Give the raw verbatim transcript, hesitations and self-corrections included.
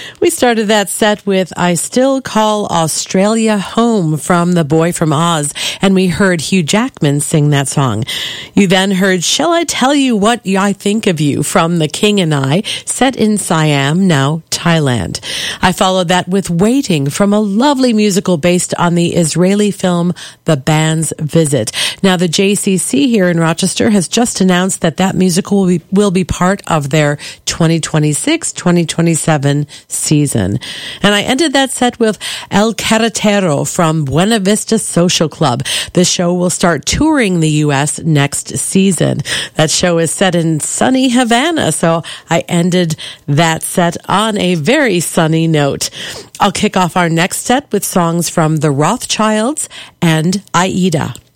We started that set with I Still Call Australia Home from The Boy from Oz, and we heard Hugh Jackman sing that song. You then heard Shall I Tell You What I Think of You from The King and I, set in Siam, now Thailand. I followed that with Waiting from a lovely musical based on the Israeli film The Band's Visit. Now, the J C C here in Rochester has just announced that that musical will be, will be part of their twenty twenty-six twenty twenty-seven season. And I ended that set with El Carretero from Buena Vista Social Club. The show will start touring the U S next season. That show is set in sunny Havana, so I ended that set on a very sunny note. I'll kick off our next set with songs from the Rothschilds and Aida.